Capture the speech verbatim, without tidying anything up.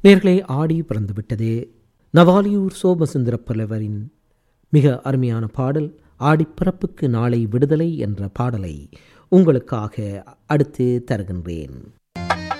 நேர்களே, ஆடி பிறந்துவிட்டது. நவாலியூர் சோமசுந்தர புலவரின் மிக அருமையான பாடல் ஆடிப்பிறப்புக்கு நாளை விடுதலை என்ற பாடலை உங்களுக்காக அடுத்து தருகின்றேன்.